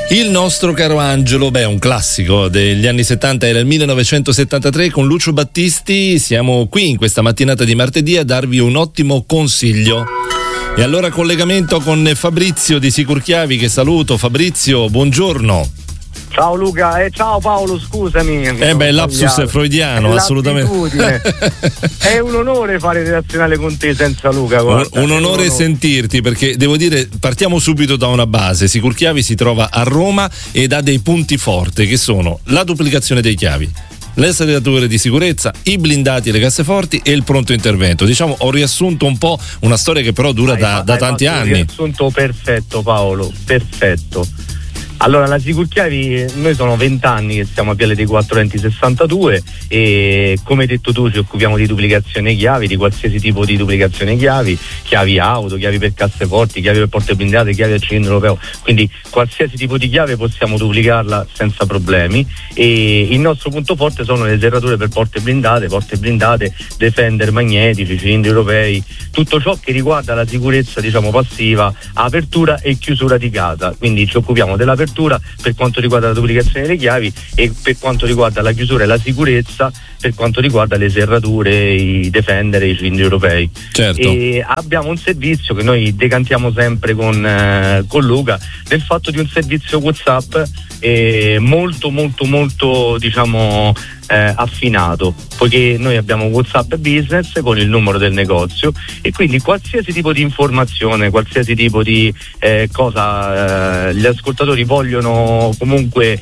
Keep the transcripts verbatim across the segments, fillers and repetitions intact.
Il nostro caro Angelo, beh, un classico degli anni settanta, era il millenovecentosettantatré. Con Lucio Battisti siamo qui in questa mattinata di martedì a darvi un ottimo consiglio. E allora collegamento con Fabrizio di Sicurchiavi, che saluto. Fabrizio, buongiorno. Ciao Luca, e eh, ciao Paolo, scusami. Eh beh, lapsus freudiano, è assolutamente. È un onore fare relazionale con te senza Luca. Guarda, un, un onore un sentirti, perché devo dire, partiamo subito da una base. Sicurchiavi si trova a Roma ed ha dei punti forti, che sono la duplicazione dei chiavi, le serrature di sicurezza, i blindati e le casseforti e il pronto intervento. Diciamo, ho riassunto un po' una storia che però dura hai, da, da tanti anni. Un riassunto perfetto, Paolo, perfetto. Allora, la Sicurchiavi, noi sono vent'anni che siamo a Viale dei Quattro Enti sessantadue e come hai detto tu ci occupiamo di duplicazione chiavi, di qualsiasi tipo di duplicazione chiavi, chiavi auto, chiavi per casseforti, chiavi per porte blindate, chiavi al cilindro europeo, quindi qualsiasi tipo di chiave possiamo duplicarla senza problemi. E il nostro punto forte sono le serrature per porte blindate, porte blindate, defender magnetici, cilindri europei, tutto ciò che riguarda la sicurezza, diciamo, passiva, apertura e chiusura di casa. Quindi ci occupiamo dell'apertura per quanto riguarda la duplicazione delle chiavi e per quanto riguarda la chiusura e la sicurezza per quanto riguarda le serrature, i defender e i cilindri europei. Certo. E abbiamo un servizio che noi decantiamo sempre con, eh, con Luca, del fatto di un servizio WhatsApp eh, molto molto molto diciamo eh, affinato, poiché noi abbiamo WhatsApp Business con il numero del negozio e quindi qualsiasi tipo di informazione, qualsiasi tipo di eh, cosa eh, gli ascoltatori vogliono comunque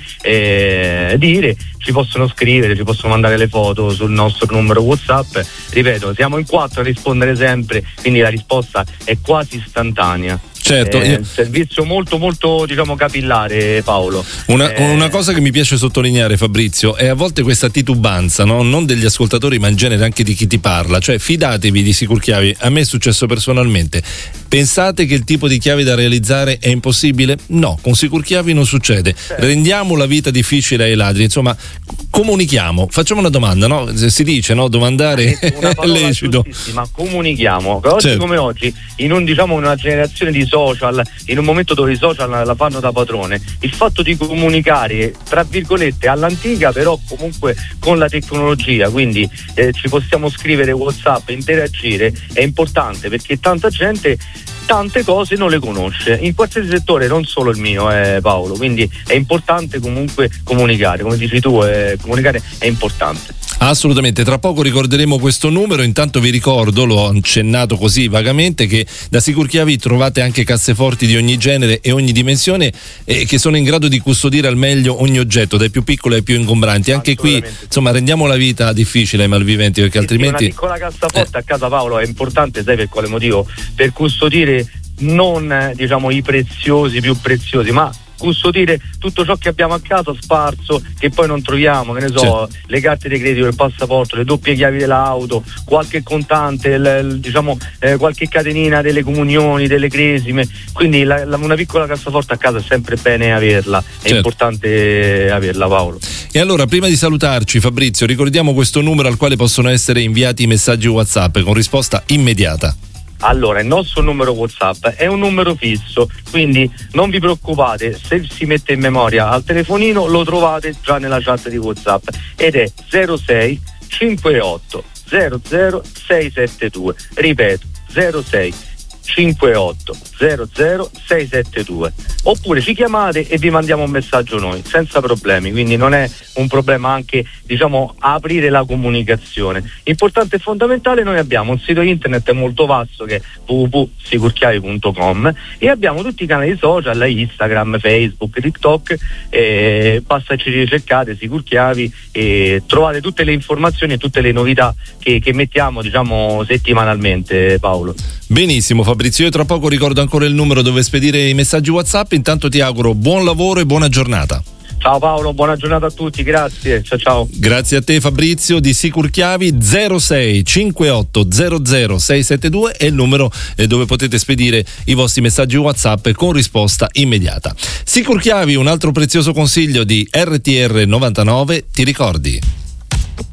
eh, dire, ci possono scrivere, ci possono mandare le foto sul nostro numero WhatsApp. Ripeto, siamo in quattro a rispondere sempre, quindi la risposta è quasi istantanea. Certo, è un servizio molto molto diciamo capillare, Paolo. Una, eh... una cosa che mi piace sottolineare, Fabrizio, è a volte questa titubanza, no? Non degli ascoltatori ma in genere anche di chi ti parla, cioè fidatevi di Sicurchiavi. A me è successo personalmente. Pensate che il tipo di chiavi da realizzare è impossibile? No, con Sicurchiavi non succede. Certo. Rendiamo la vita difficile ai ladri, insomma, comunichiamo. Facciamo una domanda, no? Si dice, no? Domandare è lecito. Ma comunichiamo. Oggi, certo, come oggi, in un diciamo una generazione di social, in un momento dove i social la fanno da padrone, il fatto di comunicare tra virgolette all'antica, però comunque con la tecnologia, quindi eh, ci possiamo scrivere WhatsApp, interagire, è importante perché tanta gente tante cose non le conosce in qualsiasi settore, non solo il mio, eh, Paolo, quindi è importante comunque comunicare, come dici tu, eh, comunicare è importante. Assolutamente, tra poco ricorderemo questo numero. Intanto vi ricordo, l'ho accennato così vagamente, che da Sicurchiavi trovate anche casseforti di ogni genere e ogni dimensione e che sono in grado di custodire al meglio ogni oggetto, dai più piccoli ai più ingombranti. Anche qui, insomma, rendiamo la vita difficile ai malviventi, perché altrimenti... Una piccola cassaforte eh. a casa, Paolo, è importante, sai per quale motivo? Per custodire non diciamo i preziosi, più preziosi, ma custodire tutto ciò che abbiamo a casa sparso, che poi non troviamo, che ne so, sì, le carte di credito, il passaporto, le doppie chiavi dell'auto, qualche contante, il, il, diciamo eh, qualche catenina delle comunioni, delle cresime, quindi la, la, una piccola cassaforte a casa è sempre bene averla, è certo, importante averla, Paolo. E allora, prima di salutarci, Fabrizio, ricordiamo questo numero al quale possono essere inviati i messaggi WhatsApp con risposta immediata. Allora, il nostro numero WhatsApp è un numero fisso, quindi non vi preoccupate, se si mette in memoria al telefonino lo trovate già nella chat di WhatsApp ed è zero sei cinquantotto zero zero sei sette due. Ripeto, zero sei cinquantotto zero zero sei sette due, oppure ci chiamate e vi mandiamo un messaggio noi senza problemi, quindi non è un problema anche diciamo aprire la comunicazione. Importante e fondamentale, noi abbiamo un sito internet molto vasto che è w w w punto sicurchiavi punto com e abbiamo tutti i canali social, Instagram, Facebook, TikTok, eh, basta ci ricercate Sicurchiavi e trovate tutte le informazioni e tutte le novità che, che mettiamo diciamo settimanalmente, Paolo. Benissimo Fabrizio, io tra poco ricordo ancora il numero dove spedire i messaggi WhatsApp. Intanto ti auguro buon lavoro e buona giornata. Ciao Paolo, buona giornata a tutti, grazie, ciao ciao. Grazie a te Fabrizio di Sicurchiavi. Zero sei cinquantotto zero zero sei sette due è il numero dove potete spedire i vostri messaggi WhatsApp con risposta immediata. Sicurchiavi, un altro prezioso consiglio di R T R novantanove, ti ricordi?